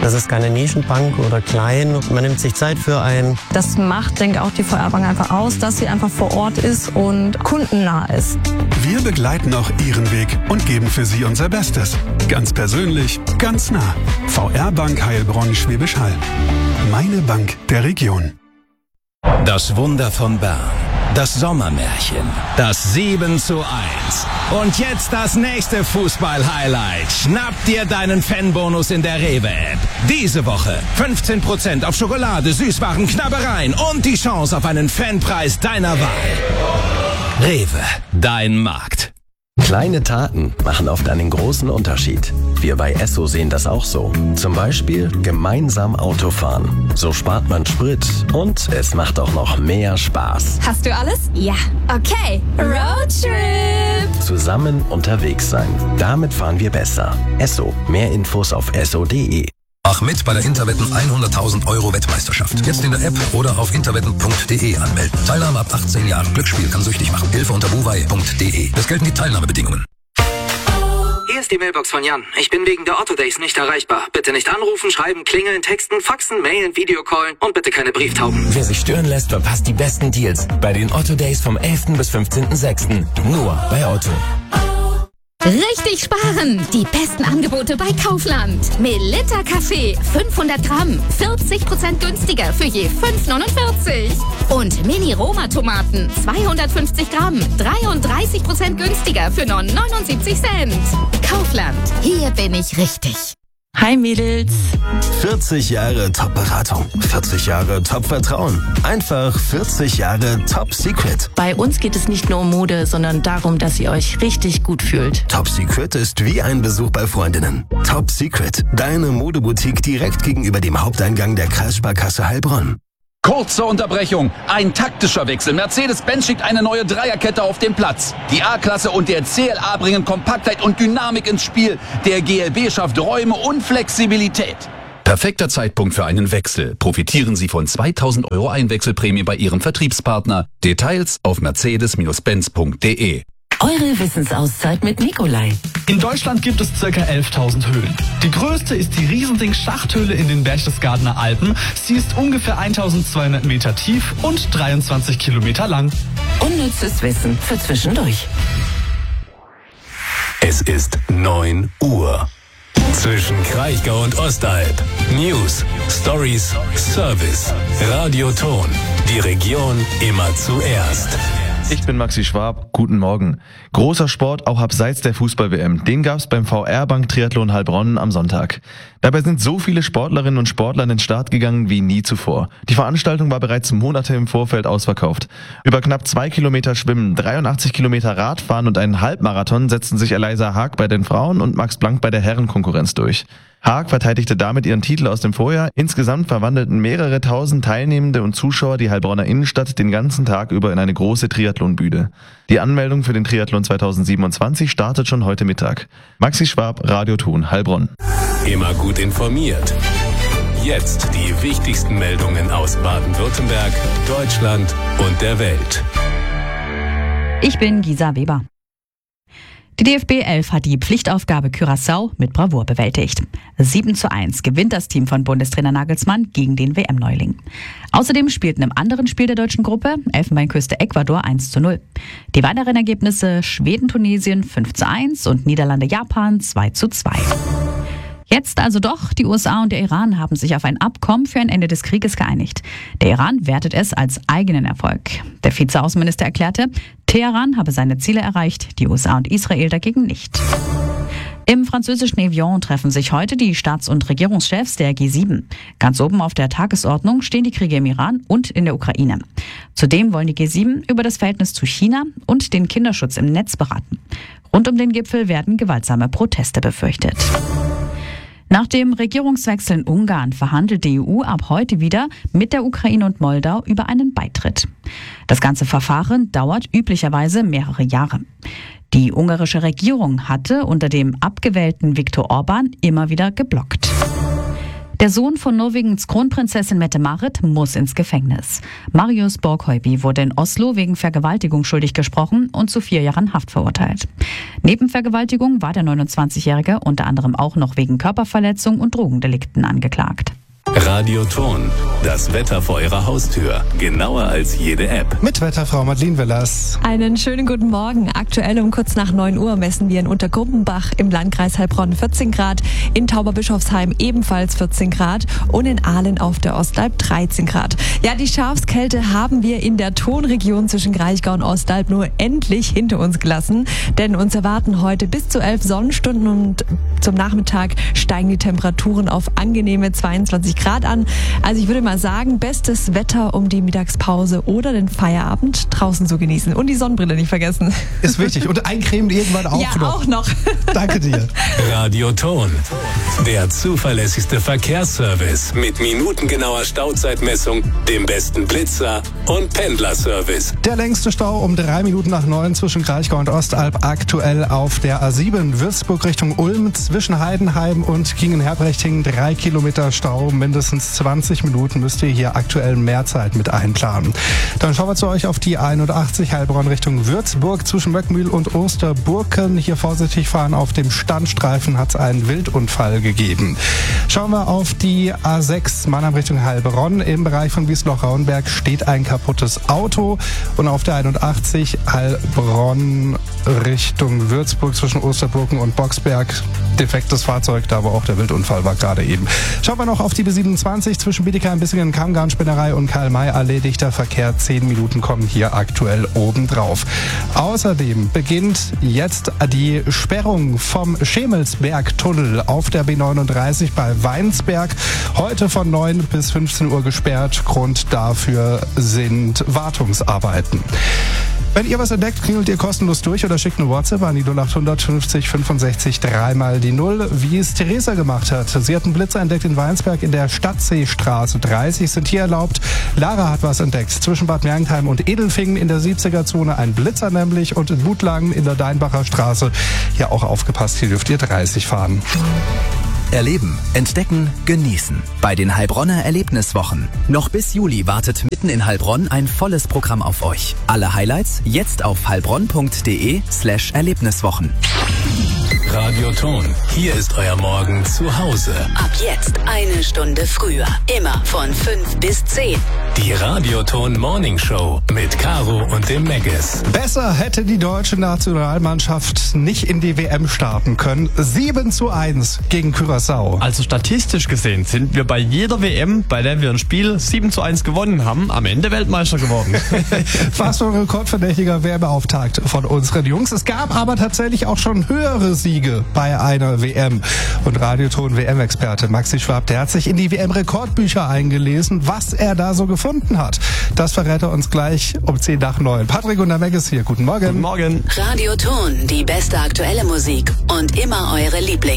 Das ist keine Nischenbank oder klein. Man nimmt sich Zeit für einen. Das macht, denke ich, auch die VR-Bank einfach aus, dass sie einfach vor Ort ist und kundennah ist. Wir begleiten auch Ihren Weg und geben für Sie unser Bestes. Ganz persönlich, ganz nah. VR-Bank Heilbronn-Schwäbisch Hall. Meine Bank der Region. Das Wunder von Bern. Das Sommermärchen. Das 7:1. Und jetzt das nächste Fußball-Highlight. Schnapp dir deinen Fanbonus in der Rewe-App. Diese Woche 15% auf Schokolade, Süßwaren, Knabbereien und die Chance auf einen Fanpreis deiner Wahl. Rewe, dein Markt. Kleine Taten machen oft einen großen Unterschied. Wir bei Esso sehen das auch so. Zum Beispiel gemeinsam Auto fahren. So spart man Sprit und es macht auch noch mehr Spaß. Hast du alles? Ja. Okay. Roadtrip. Zusammen unterwegs sein. Damit fahren wir besser. Esso. Mehr Infos auf esso.de. Mach mit bei der Interwetten 100.000 € Wettmeisterschaft. Jetzt in der App oder auf interwetten.de anmelden. Teilnahme ab 18 Jahren. Glücksspiel kann süchtig machen. Hilfe unter buwei.de. Es gelten die Teilnahmebedingungen. Hier ist die Mailbox von Jan. Ich bin wegen der Otto Days nicht erreichbar. Bitte nicht anrufen, schreiben, klingeln, texten, faxen, mailen, Videocallen und bitte keine Brieftauben. Wer sich stören lässt, verpasst die besten Deals bei den Otto Days vom 11. bis 15.06. Nur bei Otto. Richtig sparen! Die besten Angebote bei Kaufland. Melitta Kaffee, 500 Gramm, 40% günstiger für je 5,49. Und Mini-Roma-Tomaten, 250 Gramm, 33% günstiger für nur 79 Cent. Kaufland, hier bin ich richtig. Hi Mädels. 40 Jahre Top-Beratung, 40 Jahre Top-Vertrauen, einfach 40 Jahre Top-Secret. Bei uns geht es nicht nur um Mode, sondern darum, dass ihr euch richtig gut fühlt. Top-Secret ist wie ein Besuch bei Freundinnen. Top-Secret, deine Modeboutique direkt gegenüber dem Haupteingang der Kreissparkasse Heilbronn. Kurze Unterbrechung. Ein taktischer Wechsel. Mercedes-Benz schickt eine neue Dreierkette auf den Platz. Die A-Klasse und der CLA bringen Kompaktheit und Dynamik ins Spiel. Der GLB schafft Räume und Flexibilität. Perfekter Zeitpunkt für einen Wechsel. Profitieren Sie von 2.000 € Einwechselprämie bei Ihrem Vertriebspartner. Details auf mercedes-benz.de. Eure Wissensauszeit mit Nikolai. In Deutschland gibt es ca. 11.000 Höhlen. Die größte ist die Riesending-Schachthöhle in den Berchtesgadener Alpen. Sie ist ungefähr 1.200 Meter tief und 23 Kilometer lang. Unnützes Wissen für zwischendurch. Es ist 9 Uhr. Zwischen Kraichgau und Ostalb. News, Stories, Service, Radioton. Die Region immer zuerst. Ich bin Maxi Schwab, guten Morgen. Großer Sport auch abseits der Fußball-WM. Den gab's beim VR-Bank Triathlon Heilbronn am Sonntag. Dabei sind so viele Sportlerinnen und Sportler in den Start gegangen wie nie zuvor. Die Veranstaltung war bereits Monate im Vorfeld ausverkauft. Über knapp 2 Kilometer Schwimmen, 83 Kilometer Radfahren und einen Halbmarathon setzten sich Eliza Haag bei den Frauen und Max Blank bei der Herrenkonkurrenz durch. Haag verteidigte damit ihren Titel aus dem Vorjahr. Insgesamt verwandelten mehrere tausend Teilnehmende und Zuschauer die Heilbronner Innenstadt den ganzen Tag über in eine große Triathlonbühne. Die Anmeldung für den Triathlon 2027 startet schon heute Mittag. Maxi Schwab, Radioton, Heilbronn. Immer gut informiert. Jetzt die wichtigsten Meldungen aus Baden-Württemberg, Deutschland und der Welt. Ich bin Gisa Weber. Die DFB 11 hat die Pflichtaufgabe Curaçao mit Bravour bewältigt. 7:1 gewinnt das Team von Bundestrainer Nagelsmann gegen den WM-Neuling. Außerdem spielten im anderen Spiel der deutschen Gruppe Elfenbeinküste Ecuador 1:0. Die weiteren Ergebnisse Schweden-Tunesien 5:1 und Niederlande-Japan 2:2. Jetzt also doch, die USA und der Iran haben sich auf ein Abkommen für ein Ende des Krieges geeinigt. Der Iran wertet es als eigenen Erfolg. Der Vizeaußenminister erklärte, Teheran habe seine Ziele erreicht, die USA und Israel dagegen nicht. Im französischen Evian treffen sich heute die Staats- und Regierungschefs der G7. Ganz oben auf der Tagesordnung stehen die Kriege im Iran und in der Ukraine. Zudem wollen die G7 über das Verhältnis zu China und den Kinderschutz im Netz beraten. Rund um den Gipfel werden gewaltsame Proteste befürchtet. Nach dem Regierungswechsel in Ungarn verhandelt die EU ab heute wieder mit der Ukraine und Moldau über einen Beitritt. Das ganze Verfahren dauert üblicherweise mehrere Jahre. Die ungarische Regierung hatte unter dem abgewählten Viktor Orban immer wieder geblockt. Der Sohn von Norwegens Kronprinzessin Mette-Marit muss ins Gefängnis. Marius Borghøiby wurde in Oslo wegen Vergewaltigung schuldig gesprochen und zu 4 Jahren Haft verurteilt. Neben Vergewaltigung war der 29-Jährige unter anderem auch noch wegen Körperverletzung und Drogendelikten angeklagt. Radioton, das Wetter vor Ihrer Haustür. Genauer als jede App. Mit Wetterfrau Madeleine Willers. Einen schönen guten Morgen. Aktuell um kurz nach 9 Uhr messen wir in Untergrumpenbach im Landkreis Heilbronn 14 Grad, in Tauberbischofsheim ebenfalls 14 Grad und in Ahlen auf der Ostalb 13 Grad. Ja, die Schafskälte haben wir in der Tonregion zwischen Kraichgau und Ostalb nur endlich hinter uns gelassen, denn uns erwarten heute bis zu 11 Sonnenstunden und zum Nachmittag steigen die Temperaturen auf angenehme 22 Grad an. Also ich würde mal sagen, bestes Wetter, um die Mittagspause oder den Feierabend draußen zu genießen. Und die Sonnenbrille nicht vergessen. Ist wichtig. Und eincremen irgendwann auch noch. Ja, auch noch. Danke dir. Radioton, der zuverlässigste Verkehrsservice mit minutengenauer Stauzeitmessung, dem besten Blitzer und Pendlerservice. Der längste Stau um 3 Minuten nach 9 zwischen Kraichgau und Ostalb aktuell auf der A7 Würzburg Richtung Ulm zwischen Heidenheim und Kingen-Herbrechtingen 3 Kilometer Stau. Mindestens 20 Minuten müsst ihr hier aktuell mehr Zeit mit einplanen. Dann schauen wir zu euch auf die 81 Heilbronn Richtung Würzburg zwischen Möckmühl und Osterburken. Hier vorsichtig fahren. Auf dem Standstreifen hat es einen Wildunfall gegeben. Schauen wir auf die A6 Mannheim Richtung Heilbronn. Im Bereich von Wiesloch-Rauenberg steht ein kaputtes Auto. Und auf der 81 Heilbronn Richtung Würzburg zwischen Osterburken und Boxberg defektes Fahrzeug, da wo auch der Wildunfall war gerade eben. Schauen wir noch auf die B27 zwischen Bietigheim, Bissingen, Kammgarn-Spinnerei und Karl-May-Allee. Dichter Verkehr, 10 Minuten kommen hier aktuell obendrauf. Außerdem beginnt jetzt die Sperrung vom Schemelsberg-Tunnel auf der B39 bei Weinsberg. Heute von 9 bis 15 Uhr gesperrt. Grund dafür sind Wartungsarbeiten. Wenn ihr was entdeckt, klingelt ihr kostenlos durch oder schickt eine WhatsApp an die 0800 50 65 3 mal die 0, wie es Theresa gemacht hat. Sie hat einen Blitzer entdeckt in Weinsberg in der Stadtseestraße. 30 sind hier erlaubt. Lara hat was entdeckt zwischen Bad Mergentheim und Edelfingen in der 70er-Zone. Ein Blitzer nämlich und in Wutlangen in der Deinbacher Straße. Hier auch aufgepasst, hier dürft ihr 30 fahren. Erleben, entdecken, genießen. Bei den Heilbronner Erlebniswochen. Noch bis Juli wartet mitten in Heilbronn ein volles Programm auf euch. Alle Highlights jetzt auf heilbronn.de/Erlebniswochen. Radioton, hier ist euer Morgen zu Hause. Ab jetzt 1 Stunde früher. Immer von 5 bis 10. Die Radioton Morning Show mit Caro und dem Meggis. Besser hätte die deutsche Nationalmannschaft nicht in die WM starten können. 7:1 gegen Curaçao. Also statistisch gesehen sind wir bei jeder WM, bei der wir ein Spiel 7:1 gewonnen haben, am Ende Weltmeister geworden. Fast so ein rekordverdächtiger Werbeauftakt von unseren Jungs. Es gab aber tatsächlich auch schon höhere Siege bei einer WM. Und Radioton WM-Experte Maxi Schwab, der hat sich in die WM-Rekordbücher eingelesen, was er da so gefunden hat. Das verrät er uns gleich um 10 nach 9. Patrick und der Meggis hier. Guten Morgen. Guten Morgen. Radioton, die beste aktuelle Musik und immer eure Lieblings.